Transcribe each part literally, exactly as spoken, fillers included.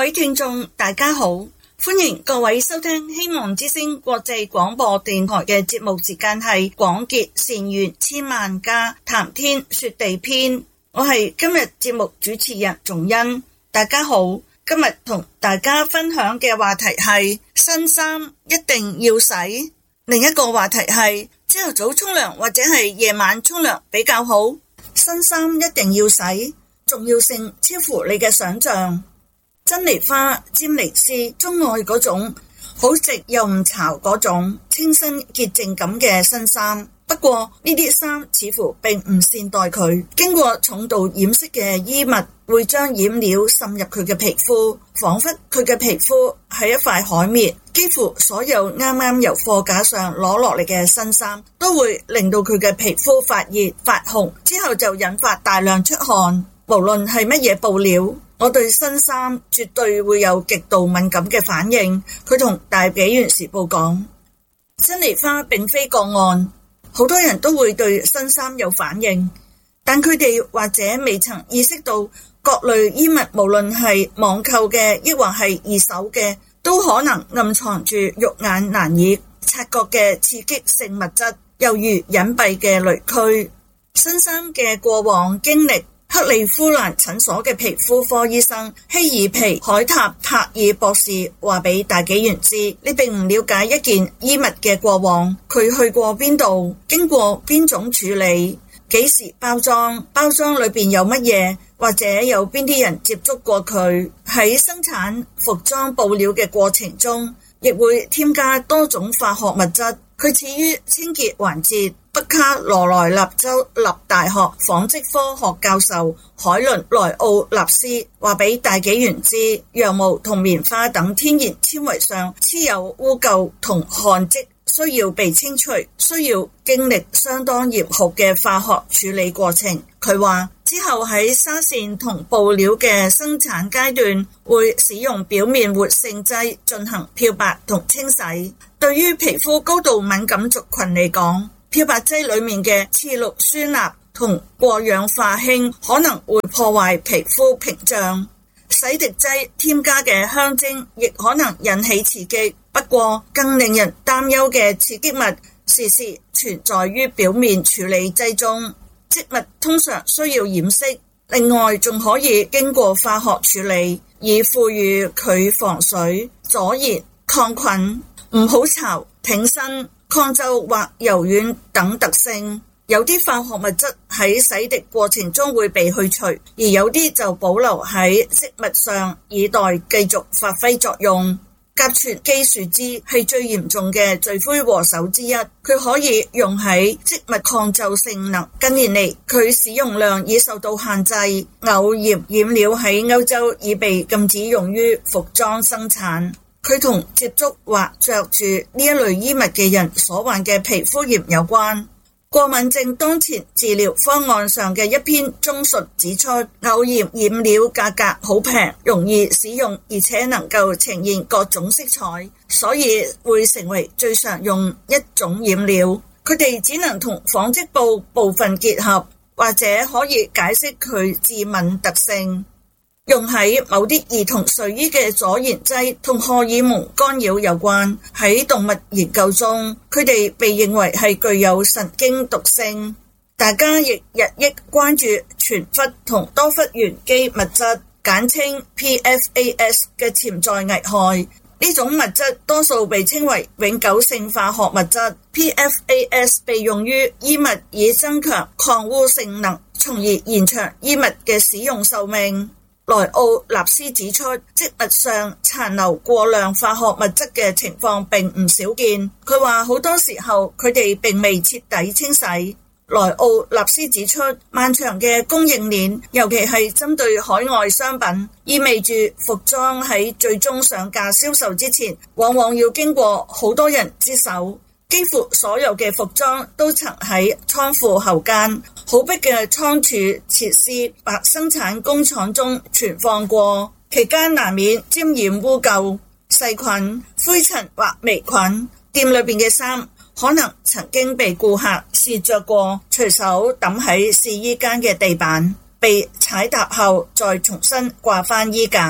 位聽眾大家好，歡迎各位收聽希望之聲國際廣播電台嘅節目，時間係廣結善緣千萬家談天說地篇。我係今日節目主持人仲恩。大家好，今日同大家分享嘅話題係新衫一定要洗。另一個話題係朝頭早沖涼或者係夜晚沖涼比較好。新衫一定要洗，重要性超乎你嘅想象。珍妮花·詹尼斯鍾愛嗰種好直又唔潮嗰種清新潔淨感嘅新衫，不過呢啲衫似乎並唔善待佢。經過重度染色嘅衣物會將染料滲入佢嘅皮膚，仿佛佢嘅皮膚係一塊海綿。幾乎所有啱啱由貨架上攞落嚟嘅新衫都會令到佢嘅皮膚發熱發紅，之後就引發大量出汗。無論係乜嘢布料，我對新衫絕對會有極度敏感嘅反應。佢同大紀元時報講，珍妮花並非個案，好多人都會對新衫有反應，但佢哋或者未曾意識到各類衣物無論係網購嘅抑或係二手嘅，都可能暗藏住肉眼難以察覺嘅刺激性物質，猶如隱蔽嘅雷區。新衫嘅過往經歷，克利夫蘭診所嘅皮膚科醫生希爾皮海塔柏爾博士話俾大紀元知，你並唔了解一件衣物嘅過往，佢去過邊度，經過邊種處理，幾時包裝，包裝裏邊有乜嘢，或者有邊啲人接觸過佢。喺生產服裝布料嘅過程中，亦會添加多種化學物質。佢始於清潔環節。北卡羅來納州立大學紡織科學教授海倫萊奧納斯話俾大紀元知，羊毛同棉花等天然纖維上黐有污垢同汗漬，需要被清除，需要經歷相當嚴酷嘅化學處理過程。佢話之後喺紗線同布料嘅生產階段會使用表面活性劑進行漂白同清洗。對於皮膚高度敏感族群嚟講，漂白劑裏面嘅次氯酸鈉同過氧化氫可能會破壞皮膚屏障，洗滌劑添加嘅香精亦可能引起刺激。不過更令人擔憂嘅刺激物時時存在於表面處理劑中，織物通常需要染色，另外仲可以經過化學處理以賦予佢防水、阻熱、抗菌、唔好潮、挺身、抗皺或柔軟等特性。有啲化學物質喺洗滌過程中會被去除，而有啲就保留喺織物上以待繼續發揮作用。甲醛基樹脂係最嚴重嘅罪魁禍首之一，佢可以用喺織物抗皺性能。近年嚟，佢使用量已受到限制，偶鹽染料喺歐洲已被禁止用於服裝生產。佢同接觸或着住呢一類衣物嘅人所患嘅皮膚炎有關。過敏症當前治療方案上嘅一篇綜述指出，偶鹽染料價格好平，容易使用，而且能夠呈現各種色彩，所以會成為最常用一種染料。佢哋只能同紡織布部分結合，或者可以解釋佢致敏特性。用喺某啲兒童睡衣嘅阻燃劑同荷爾蒙干擾有關。喺動物研究中，佢哋被認為係具有神經毒性。大家亦日益關注全氟同多氟原基物質，簡稱 P F A S 嘅潛在危害。呢種物質多數被稱為永久性化學物質。P F A S 被用於衣物以增強抗污性能，從而延長衣物嘅使用壽命。萊奧納斯指出，織物上殘留過量化學物質嘅情況並唔少見。佢話好多時候佢哋並未徹底清洗。萊奧納斯指出，漫長嘅供應鏈，尤其係針對海外商品，意味住服裝喺最終上架銷售之前，往往要經過好多人之手。幾乎所有嘅服裝都曾喺倉庫後間、好逼嘅倉儲設施或生產工廠中存放過，期間難免沾染污垢、細菌、灰塵或微菌。店裏邊嘅衫可能曾經被顧客試着過，隨手抌喺試衣間嘅地板，被踩踏後再重新掛返衣架。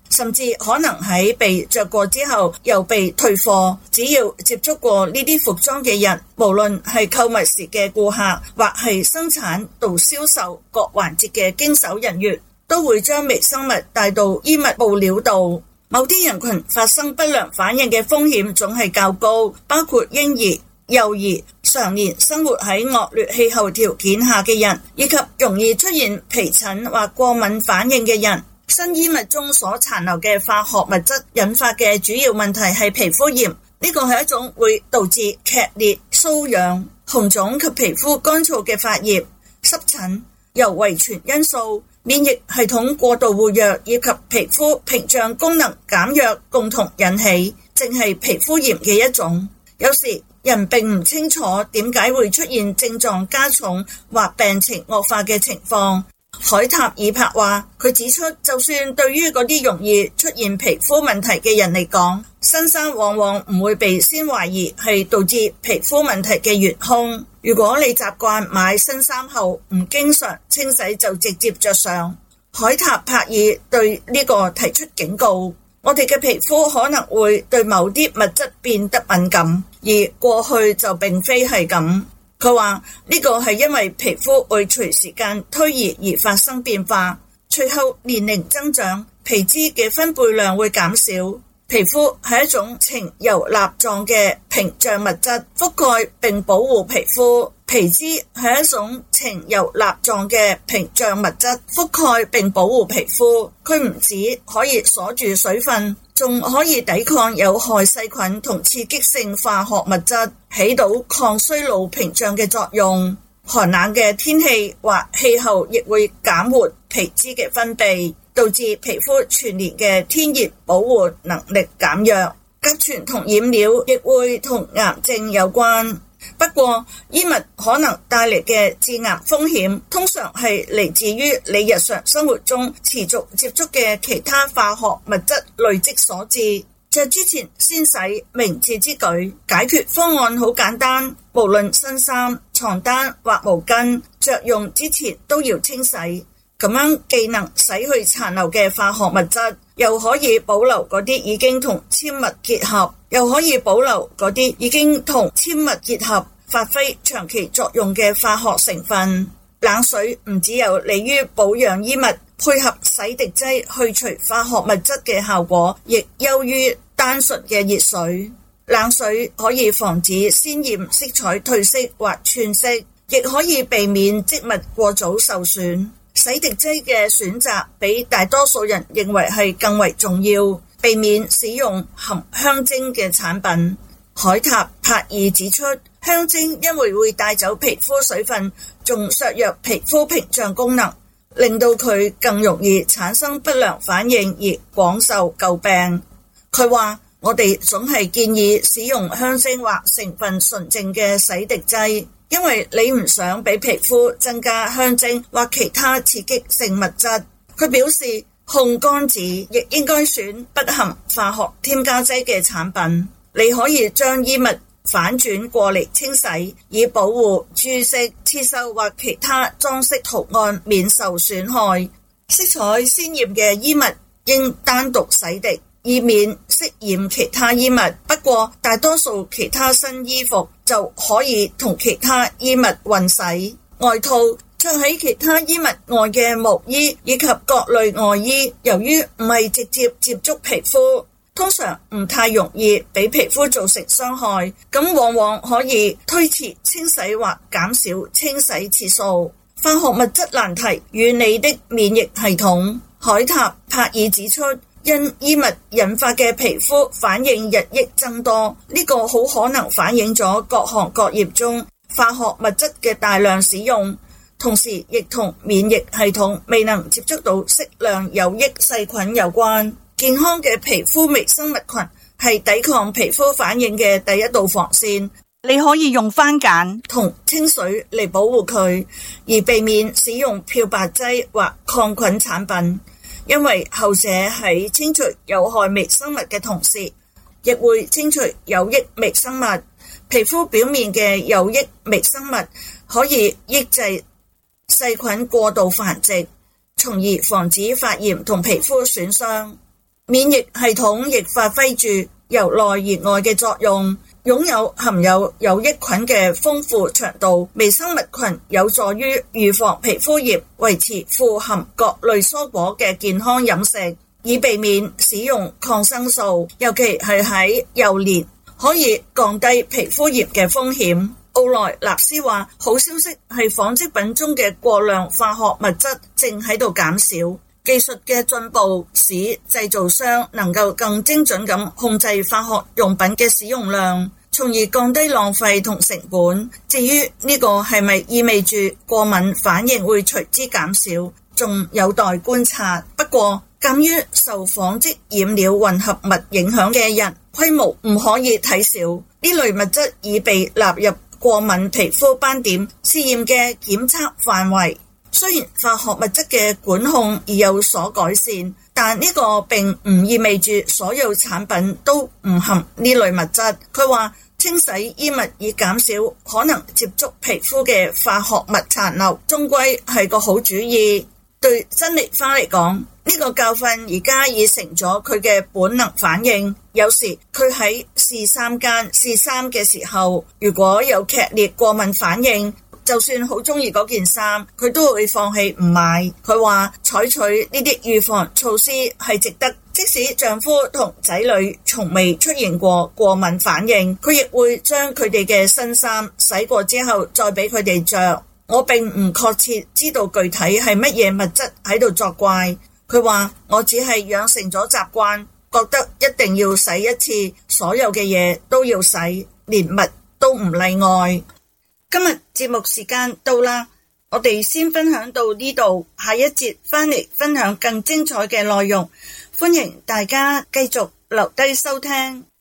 甚至可能喺被着過之後又被退貨。只要接觸過呢啲服裝嘅人，無論係購物時嘅顧客或係生產到銷售各環節嘅經手人員，都會將微生物帶到衣物布料度。某啲人群發生不良反應嘅風險總係較高，包括嬰兒、幼兒、常年生活喺惡劣氣候條件下嘅人，以及容易出現皮疹或過敏反應嘅人。新衣物中所殘留嘅化學物質引發嘅主要問題係皮膚炎，呢個係一種會導致劇烈瘙癢、紅腫及皮膚乾燥嘅發炎。濕疹由遺傳因素、免疫系統過度活躍以及皮膚屏障功能減弱共同引起，正係皮膚炎嘅一種。有時人並唔清楚點解會出現症狀加重或病情惡化嘅情況。海塔爾帕話，佢指出，就算對於嗰啲容易出現皮膚問題嘅人嚟講，新衫往往唔會被先懷疑係導致皮膚問題嘅元兇。如果你習慣買新衫後唔經常清洗就直接着上，海塔帕爾對呢個提出警告。我哋嘅皮膚可能會對某啲物質變得敏感，而過去就並非係咁。佢話呢個係因為皮膚會隨時間推移而發生變化，隨後年齡增長，皮脂嘅分貝量會減少。皮膚係一種呈游蠟狀嘅屏障物質，覆蓋並保護皮膚。皮脂係一種呈游蠟狀嘅屏障物質，覆蓋並保護皮膚。佢唔止可以鎖住水分，仲可以抵抗有害細菌同刺激性化學物質，起到抗衰老屏障嘅作用。寒冷嘅天氣或氣候亦會減緩皮脂嘅分泌，導致皮膚全年嘅天然保護能力減弱。甲醛同染料亦會同癌症有關。不過衣物可能帶嚟嘅致癌風險通常係嚟自於你日常生活中持續接觸嘅其他化學物質累積所致。着之前先洗，明智之舉。解決方案好簡單，無論新衫、床單或毛巾，着用之前都要清洗。咁樣既能洗去殘留嘅化學物質，又可以保留嗰啲已經同纖物結合，又可以保留嗰啲已經同纖物結合發揮長期作用嘅化學成分。冷水唔只有利於保養衣物，配合洗滌劑去除化學物質嘅效果，亦優於單純嘅熱水。冷水可以防止鮮豔色彩褪色或串色，亦可以避免織物過早受損。洗滌劑嘅選擇比大多數人認為係更為重要，避免使用含香精嘅產品。海塔帕爾指出，香精因為會帶走皮膚水分，仲削弱皮膚屏障功能，令到佢更容易產生不良反應而廣受詬病。佢話，我哋總係建議使用香精或成分純淨嘅洗滌劑，因為你唔想俾皮膚增加香精或其他刺激性物質。佢表示，烘乾紙亦應該選不含化學添加劑嘅產品。你可以將衣物反轉過嚟清洗，以保護珠飾、刺繡或其他裝飾圖案免受損害。色彩鮮豔嘅衣物應單獨洗滌，以免色染其他衣物。不過大多數其他新衣服就可以同其他衣物混洗。外套着喺其他衣物外嘅毛衣以及各類外衣，由於唔係直接接觸皮膚，通常唔太容易俾皮膚造成傷害，咁往往可以推遲清洗或減少清洗次數。化學物質難題與你的免疫系統。海塔帕爾指出，因衣物引發嘅皮膚反應日益增多，呢個好可能反映咗各行各業中化學物質嘅大量使用，同時亦同免疫系統未能接觸到適量有益細菌有關。健康嘅皮膚微生物群係抵抗皮膚反應嘅第一道防線，你可以用番梘同清水嚟保護佢，而避免使用漂白劑或抗菌產品，因為後者喺清除有害微生物嘅同時，亦會清除有益微生物。皮膚表面嘅有益微生物可以抑制細菌過度繁殖，從而防止發炎同皮膚損傷。 免疫系統亦發揮住由內而外嘅作用，擁有含有有益菌嘅豐富腸道微生物群，有助於預防皮膚炎，維持富含各類蔬果嘅健康飲食，以避免使用抗生素，尤其係喺幼年，可以降低皮膚炎嘅風險。奧萊納斯話，好消息係紡織品中嘅過量化學物質正喺度減少。技術嘅進步使製造商能夠更精準咁控制化學用品嘅使用量，從而降低浪費同成本。至於呢個係咪意味住過敏反應會隨之減少，仲有待觀察。不過，鑒於受紡織染料混合物影響嘅人規模唔可以睇小，呢類物質已被納入過敏皮膚斑點試驗嘅檢測範圍。雖然化學物質嘅管控已有所改善，但呢個並唔意味住所有產品都唔含呢類物質。佢話清洗衣物以減少可能接觸皮膚嘅化學物殘留，終歸係個好主意。對珍妮花嚟講，呢個教訓而家已成咗佢嘅本能反應。有時佢喺試衫間試衫嘅時候，如果有劇烈過敏反應，就算好中意嗰件衫，佢都會放棄唔買。佢話採取呢啲預防措施係值得，即使丈夫同仔女從未出現過過敏反應，佢亦會將佢哋嘅新衫洗過之後再俾佢哋着。我並唔確切知道具體係乜嘢物質喺度作怪。佢話我只係養成咗習慣，覺得一定要洗一次，所有嘅嘢都要洗，連襪都唔例外。今日節目時間到啦，我哋先分享到呢度，下一節翻嚟分享更精彩嘅內容，歡迎大家繼續留低收聽。